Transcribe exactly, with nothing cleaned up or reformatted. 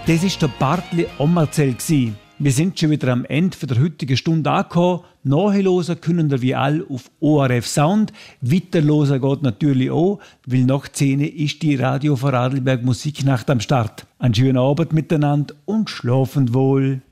Das war der Bartli Ommerzell. Wir sind schon wieder am Ende der heutigen Stunde angekommen. Nachhören können wir wie all auf O R F Sound. Weiterhören geht natürlich auch, weil nach zehn ist die Radio Vorarlberg Musiknacht am Start. Einen schönen Abend miteinander und schlafen wohl.